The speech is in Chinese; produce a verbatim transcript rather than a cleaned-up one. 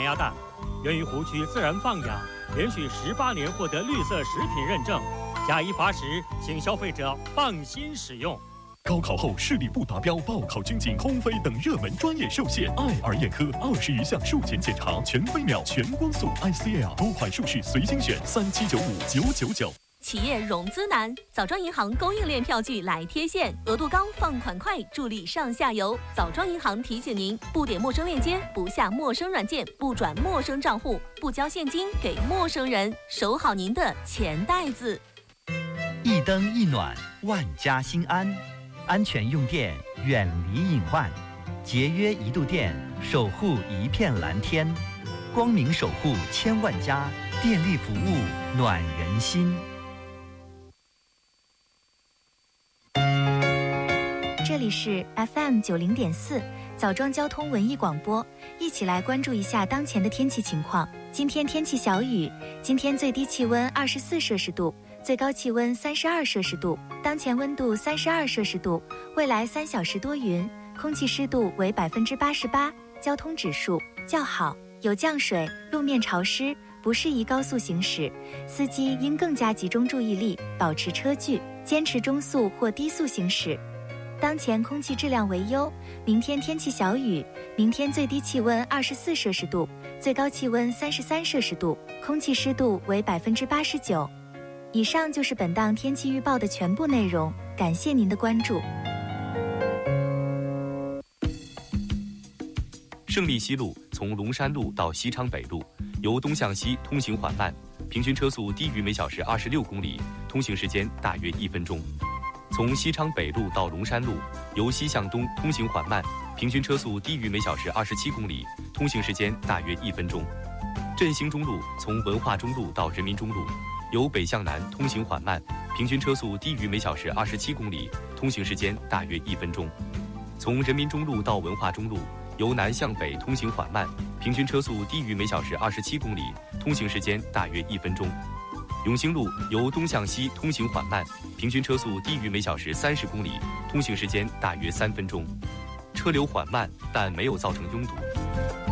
鸭蛋，源于湖区自然放养，连续十八年获得绿色食品认证。假一罚十，请消费者放心使用。 高考后视力不达标、报考军警、空飞等热门专业受限，爱尔眼科二十余项术前检查，全飞秒、全光速 I C L 多款术式随心选，三七九五九九九。 企业融资难，枣庄银行供应链票据来贴现，额度高，放款快，助力上下游。枣庄银行提醒您：不点陌生链接，不下陌生软件，不转陌生账户，不交现金给陌生人，守好您的钱袋子。 一灯一暖，万家心安。安全用电，远离隐患；节约一度电，守护一片蓝天。光明守护千万家，电力服务暖人心。 这里是 F M 九零点四枣庄交通文艺广播，一起来关注一下当前的天气情况。今天天气小雨，今天最低气温二十四摄氏度，最高气温三十二摄氏度，当前温度三十二摄氏度，未来三小时多云，空气湿度为百分之八十八，交通指数较好，有降水，路面潮湿，不适宜高速行驶，司机应更加集中注意力，保持车距，坚持中速或低速行驶。当前空气质量为优，明天天气小雨，明天最低气温二十四摄氏度，最高气温三十三摄氏度，空气湿度为百分之八十九。以上就是本档天气预报的全部内容，感谢您的关注。 胜利西路从龙山路到西昌北路，由东向西通行缓慢，平均车速低于每小时二十六公里，通行时间大约一分钟。从西昌北路到龙山路，由西向东通行缓慢，平均车速低于每小时二十七公里，通行时间大约一分钟。振兴中路从文化中路到人民中路，由北向南通行缓慢，平均车速低于每小时二十七公里，通行时间大约一分钟。从人民中路到文化中路，由南向北通行缓慢，平均车速低于每小时二十七公里，通行时间大约一分钟。永兴路由东向西通行缓慢，平均车速低于每小时三十公里，通行时间大约三分钟。车流缓慢，但没有造成拥堵。